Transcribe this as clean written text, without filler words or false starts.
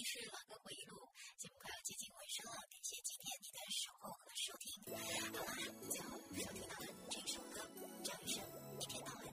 是老歌回忆录，节目快要接近尾声了，感谢今天你的守候和收听。好啦，